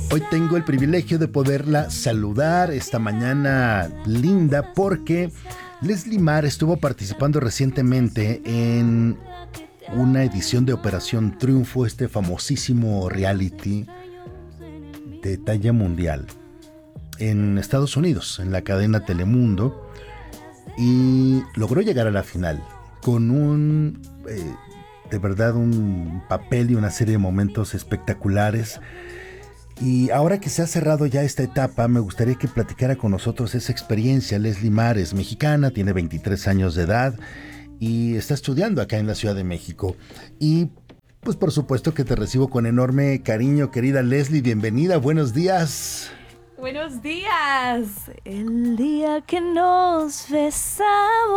Hoy tengo el privilegio de poderla saludar esta mañana linda porque Leslie Marr estuvo participando recientemente en una edición de Operación Triunfo, este famosísimo reality de talla mundial en Estados Unidos, en la cadena Telemundo, y logró llegar a la final con de verdad un papel y una serie de momentos espectaculares. Y ahora que se ha cerrado ya esta etapa, me gustaría que platicara con nosotros esa experiencia. Leslie Marr es mexicana, tiene 23 años de edad y está estudiando acá en la Ciudad de México. Y pues por supuesto que te recibo con enorme cariño, querida Leslie. Bienvenida, buenos días. Buenos días. El día que nos besamos.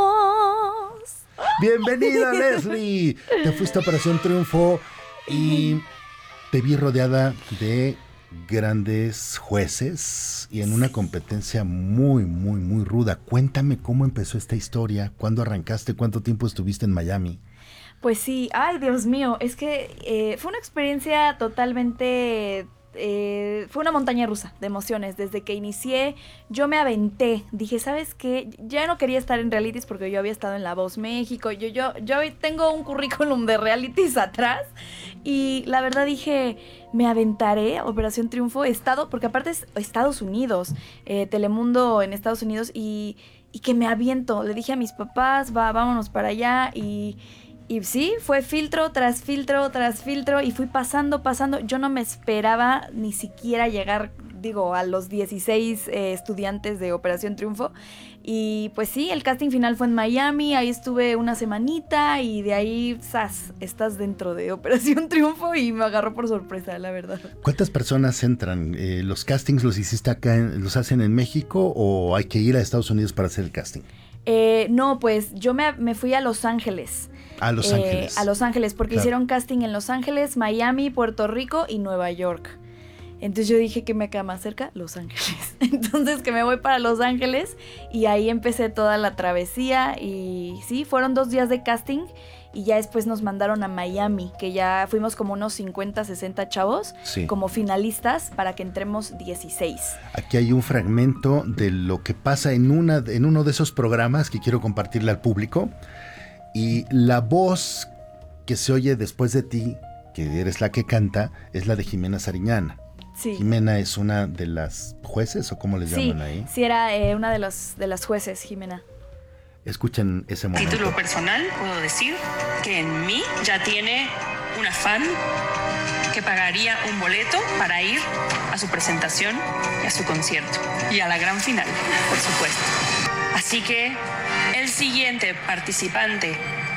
Bienvenida, Leslie. Te fuiste a Operación Triunfo y te vi rodeada de grandes jueces y en una competencia muy, muy, muy ruda. Cuéntame cómo empezó esta historia, cuándo arrancaste, cuánto tiempo estuviste en Miami. Pues sí, ay Dios mío, es que fue una experiencia totalmente... fue una montaña rusa de emociones. Desde que inicié, yo me aventé. Dije, ¿sabes qué? Ya no quería estar en realities porque yo había estado en La Voz México. Yo tengo un currículum de realities atrás. Y la verdad dije, me aventaré a Operación Triunfo, porque aparte es Estados Unidos, Telemundo en Estados Unidos, y que me aviento. Le dije a mis papás, vámonos para allá, y sí, fue filtro tras filtro tras filtro y fui pasando. Yo no me esperaba ni siquiera llegar, a los 16 estudiantes de Operación Triunfo. Y pues sí, el casting final fue en Miami, ahí estuve una semanita y de ahí, estás dentro de Operación Triunfo y me agarró por sorpresa, la verdad. ¿Cuántas personas entran? ¿Los castings los hiciste acá, los hacen en México o hay que ir a Estados Unidos para hacer el casting? No, pues yo me fui a Los Ángeles. A Los Ángeles. A Los Ángeles, porque claro, hicieron casting en Los Ángeles, Miami, Puerto Rico y Nueva York. Entonces yo dije que me queda más cerca, Los Ángeles. Entonces que me voy para Los Ángeles y ahí empecé toda la travesía. Y sí, fueron 2 días de casting y ya después nos mandaron a Miami, que ya fuimos como unos 50, 60 chavos, sí, como finalistas para que entremos 16. Aquí hay un fragmento de lo que pasa en uno de esos programas que quiero compartirle al público. Y la voz que se oye después de ti, que eres la que canta, es la de Jimena Sariñana. Sí. Jimena es una de las jueces, ¿o cómo les llaman ahí? Sí, era una de las jueces, Jimena. Escuchen ese momento. Título personal, puedo decir que en mí ya tiene una fan que pagaría un boleto para ir a su presentación y a su concierto. Y a la gran final, por supuesto. Así que el siguiente participante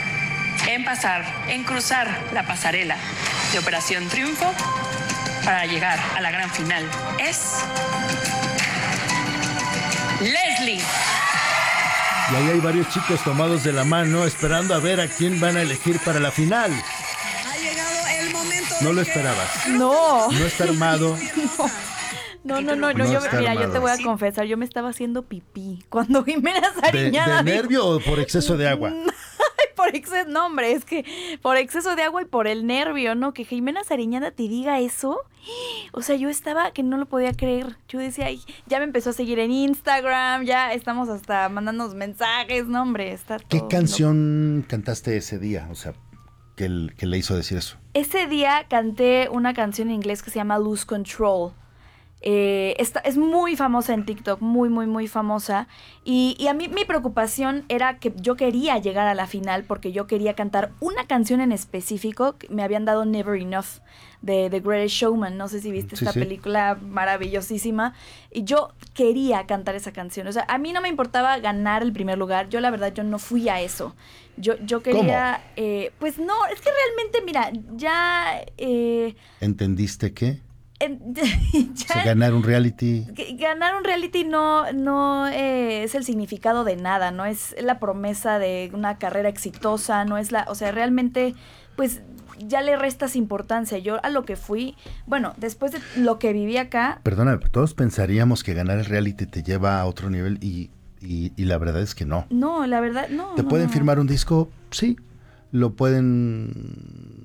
en cruzar la pasarela de Operación Triunfo para llegar a la gran final es Leslie. Y ahí hay varios chicos tomados de la mano esperando a ver a quién van a elegir para la final. Ha llegado el momento. No lo esperabas. No. No está armado. No, yo te voy a confesar, yo me estaba haciendo pipí cuando Jimena Sariñana ¿De nervio o por exceso de agua? Por exceso, no hombre, es que por exceso de agua y por el nervio, ¿no? Que Jimena Sariñana te diga eso. O sea, yo estaba que no lo podía creer. Yo decía, ay, ya me empezó a seguir en Instagram, ya estamos hasta mandándonos mensajes, no hombre, está todo. ¿Qué canción cantaste ese día? O sea, que le hizo decir eso. Ese día canté una canción en inglés que se llama Lose Control. Es muy famosa en TikTok, muy, muy, muy famosa. Y a mí mi preocupación era que yo quería llegar a la final porque yo quería cantar una canción en específico. Me habían dado Never Enough de The Greatest Showman. No sé si viste esta película maravillosísima. Y yo quería cantar esa canción. O sea, a mí no me importaba ganar el primer lugar. Yo, la verdad, yo no fui a eso. Yo quería... pues no, es que realmente, mira, ya... ¿Entendiste qué? Ya, O sea, ganar un reality. Ganar un reality no es el significado de nada, no es la promesa de una carrera exitosa, no es o sea, realmente, pues ya le restas importancia. Yo a lo que fui, bueno, después de lo que viví acá. Perdona, todos pensaríamos que ganar el reality te lleva a otro nivel y la verdad es que no. No, la verdad, no. ¿Te pueden firmar un disco? Sí. Lo pueden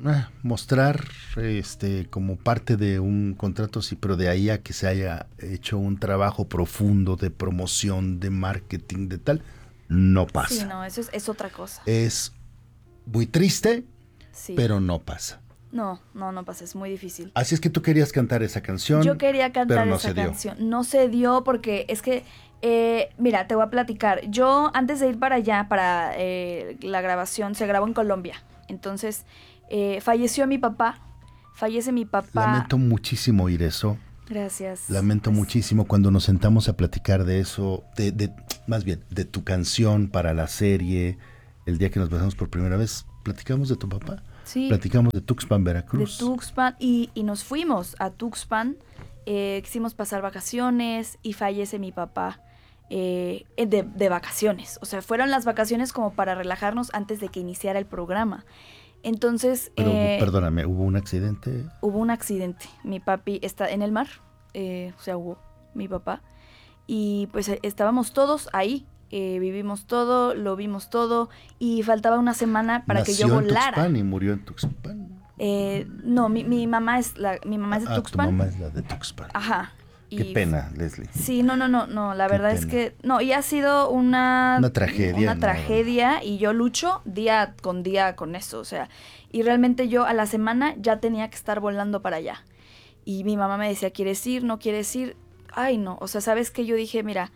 mostrar como parte de un contrato, sí, pero de ahí a que se haya hecho un trabajo profundo de promoción, de marketing, de tal, no pasa. Sí, no, eso es otra cosa. Es muy triste, Sí. pero no pasa. No pasa, es muy difícil. Así es que tú querías cantar esa canción. Yo quería cantar pero no esa se dio. canción. No se dio porque es que, mira, te voy a platicar. Yo, antes de ir para allá, para la grabación, se grabó en Colombia. Entonces, falleció mi papá. Fallece mi papá. Lamento muchísimo oír eso. Gracias. Lamento muchísimo cuando nos sentamos a platicar de eso, más bien, de tu canción para la serie. El día que nos besamos por primera vez, platicamos de tu papá. Sí. Platicamos de Tuxpan, Veracruz. De Tuxpan, y nos fuimos a Tuxpan, quisimos pasar vacaciones y fallece mi papá de vacaciones. O sea, fueron las vacaciones como para relajarnos antes de que iniciara el programa. Entonces... Pero, perdóname, ¿hubo un accidente? Hubo un accidente. Mi papi está en el mar, o sea, hubo mi papá. Y pues estábamos todos ahí. Vivimos todo, lo vimos todo y faltaba una semana para que yo volara. ¿Nació en Tuxpan y murió en Tuxpan? No, mi mamá es de Tuxpan. Tu mamá es la de Tuxpan. Ajá. Qué pena, Leslie. Sí, no, la verdad es que no, y ha sido una tragedia. Una tragedia y yo lucho día con eso, o sea, y realmente yo a la semana ya tenía que estar volando para allá. Y mi mamá me decía, ¿quieres ir? ¿No quieres ir? Ay, no, o sea, ¿sabes qué? Yo dije, mira,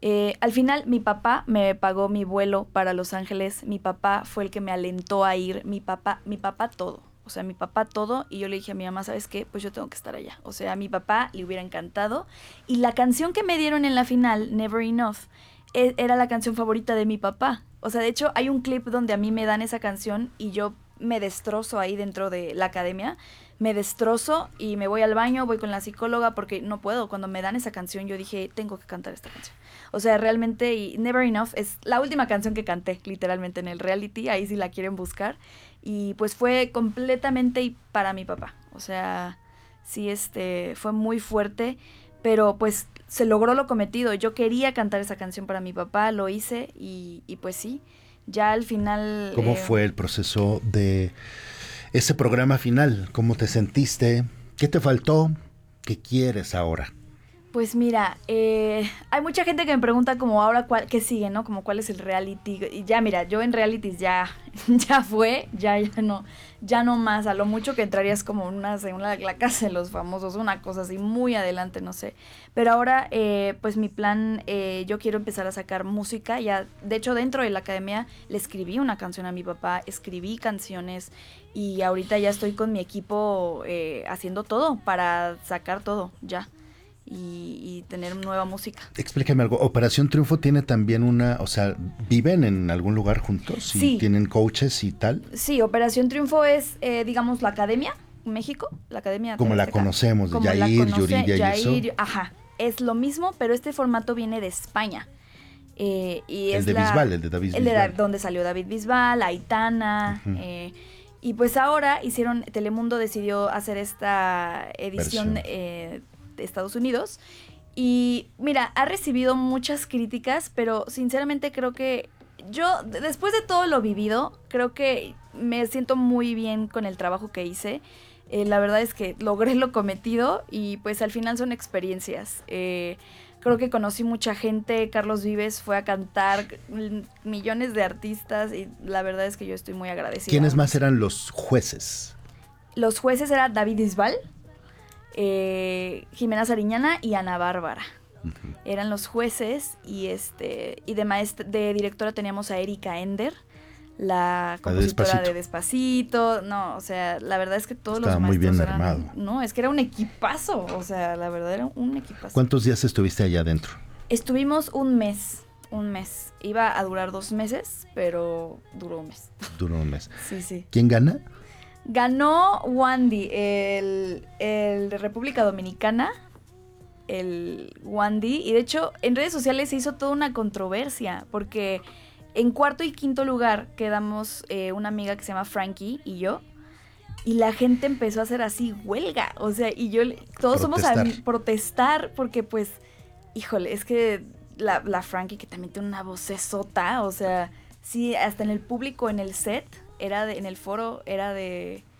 al final mi papá me pagó mi vuelo para Los Ángeles, mi papá fue el que me alentó a ir, mi papá todo, o sea, mi papá todo, y yo le dije a mi mamá, ¿sabes qué? Pues yo tengo que estar allá, o sea, a mi papá le hubiera encantado, y la canción que me dieron en la final, Never Enough, era la canción favorita de mi papá, o sea, de hecho hay un clip donde a mí me dan esa canción y yo me destrozo ahí dentro de la academia, me destrozo y me voy al baño, voy con la psicóloga porque no puedo. Cuando me dan esa canción yo dije, tengo que cantar esta canción. O sea, realmente, y Never Enough es la última canción que canté, literalmente, en el reality, ahí si la quieren buscar. Y pues fue completamente para mi papá. O sea, sí, fue muy fuerte, pero pues se logró lo cometido. Yo quería cantar esa canción para mi papá, lo hice y pues sí, ya al final... ¿Cómo fue el proceso de ese programa final? ¿Cómo te sentiste? ¿Qué te faltó? ¿Qué quieres ahora? Pues mira, hay mucha gente que me pregunta como ahora qué sigue, ¿no? Como cuál es el reality. Y ya, mira, yo en realities ya fue, ya no más. A lo mucho que entrarías como la casa de los famosos, una cosa así muy adelante, no sé. Pero ahora, pues mi plan, yo quiero empezar a sacar música. Ya, de hecho, dentro de la academia le escribí una canción a mi papá, escribí canciones y ahorita ya estoy con mi equipo haciendo todo para sacar todo, ya. Y tener nueva música. Explícame algo. Operación Triunfo tiene también ¿viven en algún lugar juntos? Sí. ¿Tienen coaches y tal? Sí, Operación Triunfo es, digamos, la academia, México, la academia. Como la conocemos, de Yair, Yuridia y eso. Ajá, es lo mismo, pero este formato viene de España. Y el de Bisbal, el de David Bisbal. Donde salió David Bisbal, Aitana, y pues ahora Telemundo decidió hacer esta edición de Estados Unidos y mira, ha recibido muchas críticas, pero sinceramente creo que yo, después de todo lo vivido, creo que me siento muy bien con el trabajo que hice. La verdad es que logré lo cometido y pues al final son experiencias. Creo que conocí mucha gente, Carlos Vives fue a cantar, millones de artistas y la verdad es que yo estoy muy agradecida. ¿Quiénes más eran los jueces? Los jueces eran David Bisbal, Jimena Sariñana y Ana Bárbara. Uh-huh. Eran los jueces y de directora teníamos a Erika Ender, la compositora de Despacito. No, o sea, la verdad es que todos Estaba los maestros muy bien armado. No, es que era un equipazo, o sea, la verdad era un equipazo. ¿Cuántos días estuviste allá adentro? Estuvimos un mes. Iba a durar 2 meses, pero duró un mes. Duró un mes. Sí. ¿Quién gana? Ganó Wandy, el de República Dominicana, el Wandy, y de hecho en redes sociales se hizo toda una controversia, porque en 4º y 5º lugar quedamos una amiga que se llama Frankie y yo, y la gente empezó a hacer así huelga, o sea, y yo, todos somos a protestar, porque pues, híjole, es que la Frankie, que también tiene una vocesota, o sea, sí, hasta en el público, en el set, en el foro, era de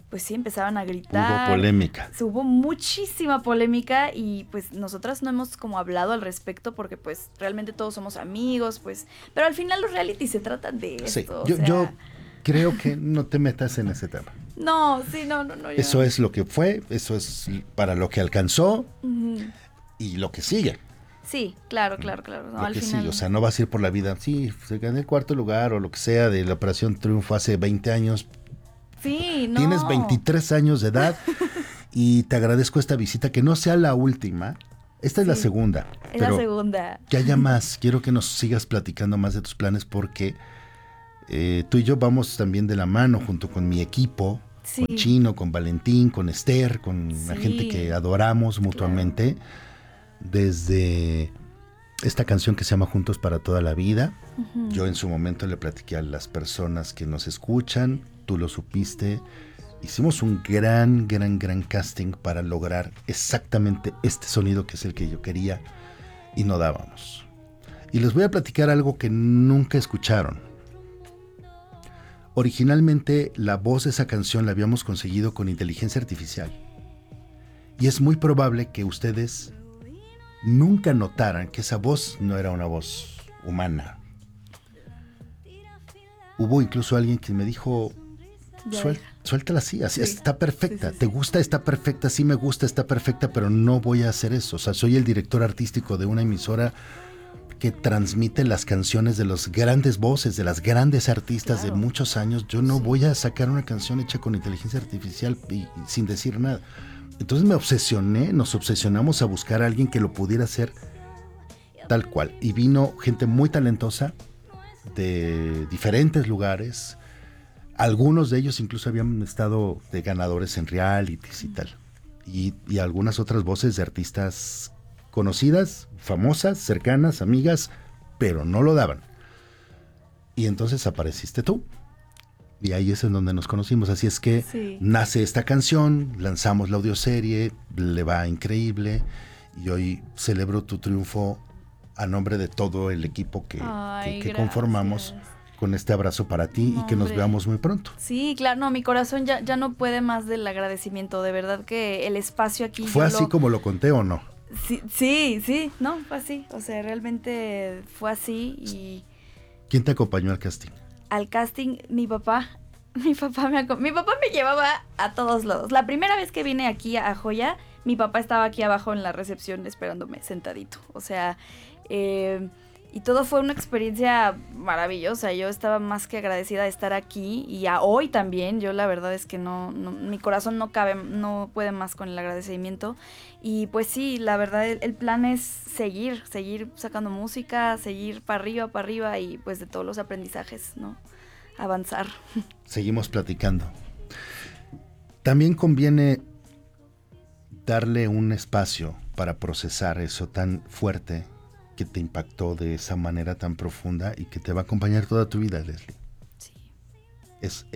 pues sí, empezaban a gritar. Hubo polémica. Hubo muchísima polémica y pues nosotras no hemos como hablado al respecto porque pues realmente todos somos amigos, pues, pero al final los reality se tratan de esto. Sí, o yo creo que no te metas en ese tema. No, sí, no. Eso es lo que fue, eso es para lo que alcanzó y lo que sigue. Sí, claro. No, Lo al que final. sigue, o sea, no vas a ir por la vida, sí, se gané el cuarto lugar o lo que sea de la Operación Triunfo hace 20 años. Sí, no. Tienes 23 años de edad y te agradezco esta visita, que no sea la última. Esta es la segunda. Es la segunda. Que haya más. Quiero que nos sigas platicando más de tus planes porque tú y yo vamos también de la mano junto con mi equipo, Sí. con Chino, con Valentín, con Esther, con la gente que adoramos mutuamente, desde esta canción que se llama Juntos para toda la vida. Yo en su momento le platiqué a las personas que nos escuchan, tú lo supiste. Hicimos un gran casting para lograr exactamente este sonido que es el que yo quería y no dábamos. Y les voy a platicar algo que nunca escucharon. Originalmente la voz de esa canción la habíamos conseguido con inteligencia artificial. Y es muy probable que ustedes nunca notaran que esa voz no era una voz humana. Hubo incluso alguien que me dijo, suéltala así, está perfecta, te gusta, está perfecta, sí me gusta, está perfecta, pero no voy a hacer eso. O sea, soy el director artístico de una emisora que transmite las canciones de las grandes voces, de las grandes artistas de muchos años. Yo no voy a sacar una canción hecha con inteligencia artificial y sin decir nada. Entonces nos obsesionamos a buscar a alguien que lo pudiera hacer tal cual. Y vino gente muy talentosa de diferentes lugares. Algunos de ellos incluso habían estado de ganadores en realities y tal. Y algunas otras voces de artistas conocidas, famosas, cercanas, amigas, pero no lo daban. Y entonces apareciste tú. Y ahí es en donde nos conocimos. Así es que nace esta canción, lanzamos la audioserie, le va increíble. Y hoy celebro tu triunfo a nombre de todo el equipo que conformamos, con este abrazo para ti y que nos veamos muy pronto. Sí, claro, no, mi corazón ya no puede más del agradecimiento. De verdad que el espacio aquí... ¿Fue así como lo conté o no? Sí, no, fue así. O sea, realmente fue así y... ¿Quién te acompañó al casting? Al casting, mi papá. Mi papá me llevaba a todos lados. La primera vez que vine aquí a Joya, mi papá estaba aquí abajo en la recepción esperándome sentadito. O sea, y todo fue una experiencia maravillosa. Yo estaba más que agradecida de estar aquí y a hoy también. Yo la verdad es que no mi corazón no puede más con el agradecimiento. Y pues sí, la verdad el plan es seguir sacando música, seguir para arriba y pues de todos los aprendizajes, ¿no? Avanzar. Seguimos platicando. También conviene darle un espacio para procesar eso tan fuerte que te impactó de esa manera tan profunda y que te va a acompañar toda tu vida, Leslie. Sí. Es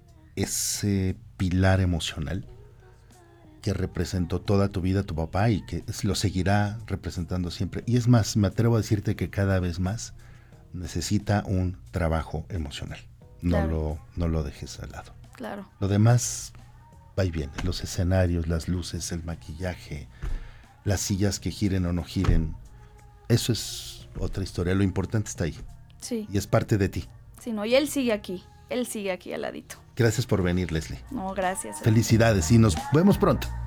ese pilar emocional que representó toda tu vida tu papá y que lo seguirá representando siempre. Y es más, me atrevo a decirte que cada vez más necesita un trabajo emocional. No lo dejes al lado. Claro. Lo demás va y viene. Los escenarios, las luces, el maquillaje, las sillas que giren o no giren. Eso es otra historia. Lo importante está ahí. Sí. Y es parte de ti. Sí, no, y él sigue aquí al ladito. Gracias por venir, Leslie. No, gracias. Felicidades y nos vemos pronto.